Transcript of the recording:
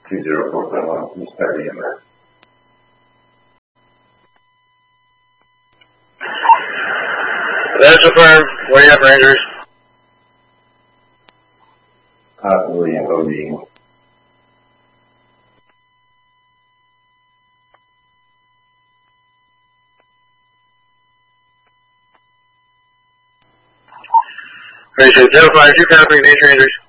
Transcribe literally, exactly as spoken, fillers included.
two zero four point one, please start the number. That's affirmed. Where you at, Rangers? Possibly O D. Rangers, zero five two, copy, Nature Rangers.